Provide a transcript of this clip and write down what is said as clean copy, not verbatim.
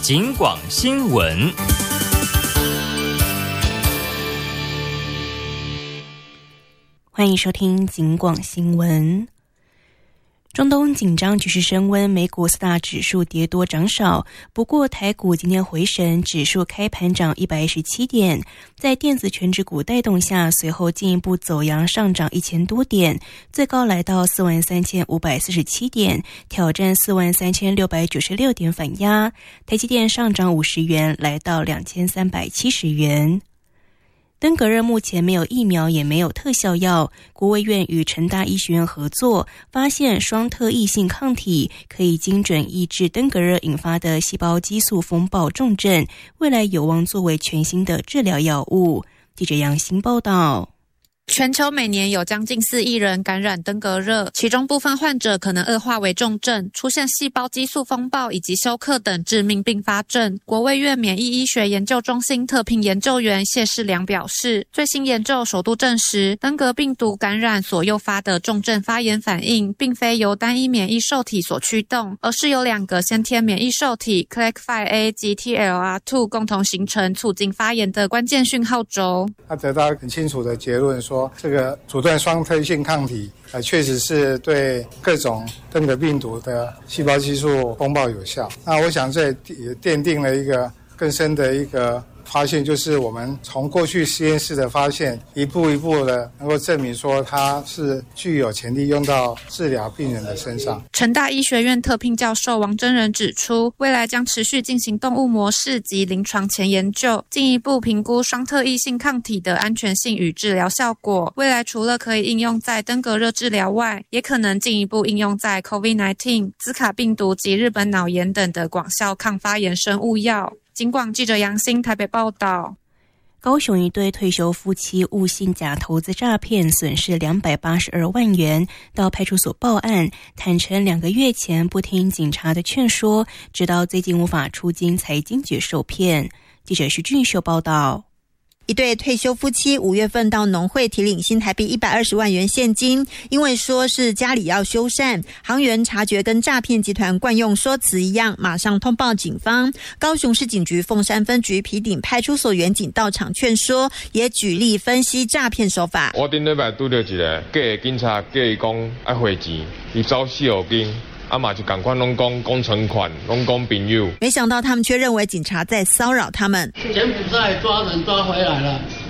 警广新闻。 欢迎收听警广新闻。中东紧张局势升温，美股四大指数跌多涨少，不过台股今天回神，指数开盘涨117点，在电子权值股带动下，随后进一步走阳上涨1000多点，最高来到43547点，挑战43696点反压。台积电上涨50元，来到2370元。登革热目前没有疫苗，也没有特效药。国卫院与成大医学院合作，发现双特异性抗体可以精准抑制登革热引发的细胞激素风暴重症，未来有望作为全新的治疗药物。记者杨欣报道。 全球每年有将近4亿人感染登革热，其中部分患者可能恶化为重症，出现细胞激素风暴以及休克等致命并发症。国卫院免疫医学研究中心特聘研究员谢世良表示，最新研究首度证实，登革病毒感染所诱发的重症发炎反应，并非由单一免疫受体所驱动，而是由2个先天免疫受体 CLEC5A 及 TLR2 共同形成促进发炎的关键讯号轴。 他得到很清楚的结论说，这个阻断双特异性抗体确实是对各种登革病毒的细胞激素风暴有效。那我想这也奠定了一个更深的一个发现，就是我们从过去实验室的发现，一步一步的能够证明说它是具有潜力用到治疗病人的身上。 成大医学院特聘教授王真仁指出，未来将持续进行动物模式及临床前研究，进一步评估双特异性抗体的安全性与治疗效果。未来除了可以应用在登革热治疗外，也可能进一步应用在 COVID-19、兹卡病毒及日本脑炎等的广效抗发炎生物药。警广记者杨欣台北报道。 高雄一对退休夫妻误信假投资诈骗，损失282万元，到派出所报案，坦承2个月前不听警察的劝说，直到最近无法出金才惊觉受骗。记者徐俊秀报道。 一对退休夫妻5月份到农会提领新台币120万元现金，因为说是家里要修缮，行员察觉跟诈骗集团惯用说辞一样，马上通报警方。高雄市警局凤山分局埤顶派出所员警到场劝说，也举例分析诈骗手法。 我顶礼拜拄到一个假的警察，叫伊讲要汇钱，伊走四号金。嘛就赶快拢讲存款，拢讲朋友。 没想到他们却认为警察在骚扰他们。 柬埔寨抓人抓回来了，